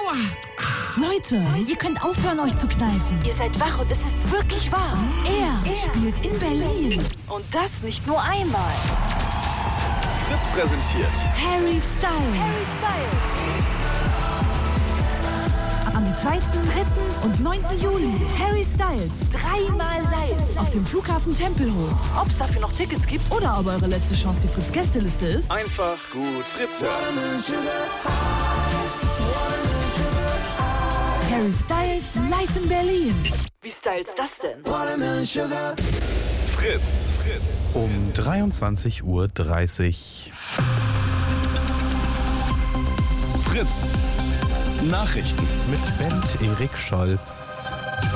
Leute, ihr könnt aufhören, euch zu kneifen. Ihr seid wach und es ist wirklich wahr. Er spielt in Berlin. Und das nicht nur einmal. Fritz präsentiert Harry Styles. Am 2., 3. und 9. Juli. Harry Styles. 3-mal live. Auf dem Flughafen Tempelhof. Ob es dafür noch Tickets gibt Oder ob eure letzte Chance die Fritz-Gästeliste ist. einfach gut Fritz hören. Harry Styles live in Berlin. Wie styles das denn? Fritz. Um 23:30 Uhr. Fritz. Nachrichten. Mit Bent Erik Scholz.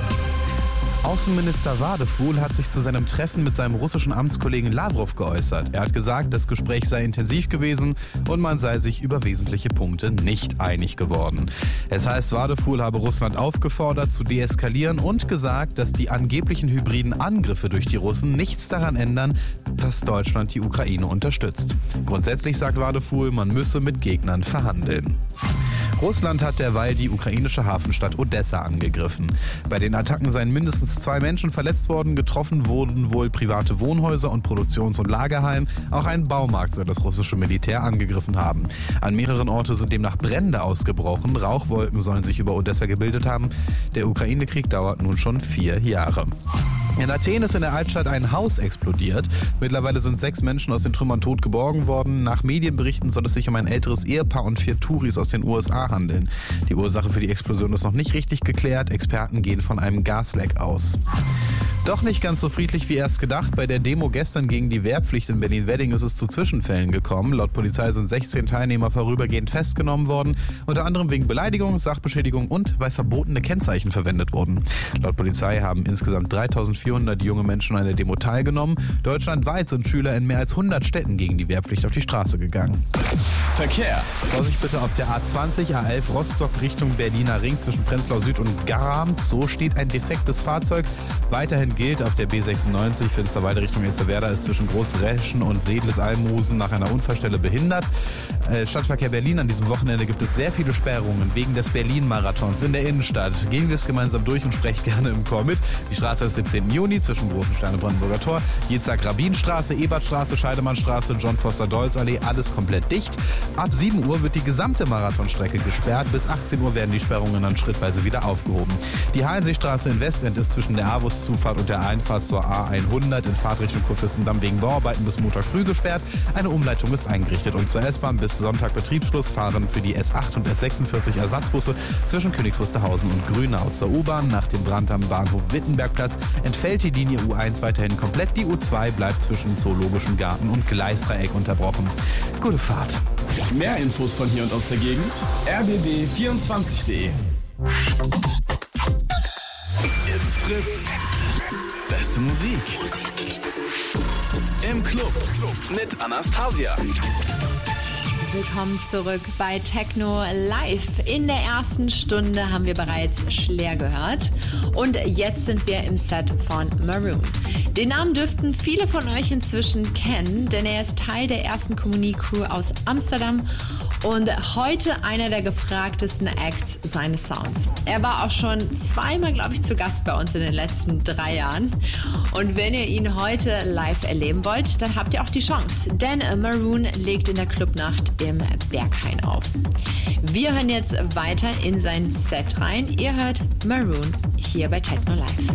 Außenminister Wadefuhl hat sich zu seinem Treffen mit seinem russischen Amtskollegen Lavrov geäußert. Er hat gesagt, das Gespräch sei intensiv gewesen und man sei sich über wesentliche Punkte nicht einig geworden. Es heißt, Wadefuhl habe Russland aufgefordert, zu deeskalieren und gesagt, dass die angeblichen hybriden Angriffe durch die Russen nichts daran ändern, dass Deutschland die Ukraine unterstützt. Grundsätzlich sagt Wadefuhl, man müsse mit Gegnern verhandeln. Russland hat derweil die ukrainische Hafenstadt Odessa angegriffen. Bei den Attacken seien mindestens 2 Menschen verletzt worden. Getroffen wurden wohl private Wohnhäuser und Produktions- und Lagerhallen. Auch ein Baumarkt soll das russische Militär angegriffen haben. An mehreren Orten sind demnach Brände ausgebrochen. Rauchwolken sollen sich über Odessa gebildet haben. Der Ukraine-Krieg dauert nun schon 4 Jahre. In Athen ist in der Altstadt ein Haus explodiert. Mittlerweile sind 6 Menschen aus den Trümmern tot geborgen worden. Nach Medienberichten soll es sich um ein älteres Ehepaar und 4 Touris aus den USA handeln. Die Ursache für die Explosion ist noch nicht richtig geklärt. Experten gehen von einem Gasleck aus. Doch nicht ganz so friedlich wie erst gedacht. Bei der Demo gestern gegen die Wehrpflicht in Berlin-Wedding ist es zu Zwischenfällen gekommen. Laut Polizei sind 16 Teilnehmer vorübergehend festgenommen worden. Unter anderem wegen Beleidigung, Sachbeschädigung und weil verbotene Kennzeichen verwendet wurden. Laut Polizei haben insgesamt 3400 junge Menschen an der Demo teilgenommen. Deutschlandweit sind Schüler in mehr als 100 Städten gegen die Wehrpflicht auf die Straße gegangen. Verkehr. Vorsicht bitte auf der A20, A11 Rostock Richtung Berliner Ring zwischen Prenzlau Süd und Garramt. So steht ein defektes Fahrzeug. Weiterhin gilt auf der B96 Finsterwalde Richtung Elsterwerda ist zwischen Großreschen und Sedlitz-Almosen nach einer Unfallstelle behindert. Stadtverkehr Berlin, an diesem Wochenende gibt es sehr viele Sperrungen wegen des Berlin-Marathons in der Innenstadt. Gehen wir es gemeinsam durch und sprecht gerne im Chor mit. Die Straße ist 17. Juni zwischen Großen Stern und Brandenburger Tor, Jitzak-Rabin-Straße, Ebertstraße, Scheidemannstraße, John-Foster-Dulles-Allee, alles komplett dicht. Ab 7 Uhr wird die gesamte Marathonstrecke gesperrt. Bis 18 Uhr werden die Sperrungen dann schrittweise wieder aufgehoben. Die Hallenseestraße in Westend ist zwischen der Avus-Zufahrt und der Einfahrt zur A100 in Fahrtrichtung Kurfürstendamm wegen Bauarbeiten bis Montag früh gesperrt. Eine Umleitung ist eingerichtet und zur S-Bahn bis Sonntag Betriebsschluss fahren für die S8 und S46 Ersatzbusse zwischen Königs Wusterhausen und Grünau. Zur U-Bahn nach dem Brand am Bahnhof Wittenbergplatz entfällt die Linie U1 weiterhin komplett. Die U2 bleibt zwischen Zoologischem Garten und Gleisdreieck unterbrochen. Gute Fahrt. Mehr Infos von hier und aus der Gegend. rbb24.de. Jetzt Fritz. Beste Musik. Im Club mit Anastasia. Willkommen zurück bei Techno Live. In der ersten Stunde haben wir bereits Schlager gehört und jetzt sind wir im Set von Maroon. Den Namen dürften viele von euch inzwischen kennen, denn er ist Teil der ersten Kommunie-Crew aus Amsterdam und heute einer der gefragtesten Acts seines Sounds. Er war auch schon 2-mal, glaube ich, zu Gast bei uns in den letzten 3 Jahren. Und wenn ihr ihn heute live erleben wollt, dann habt ihr auch die Chance, denn Maroon legt in der Clubnacht im Berghain auf. Wir hören jetzt weiter in sein Set rein. Ihr hört Maroon hier bei Techno Live.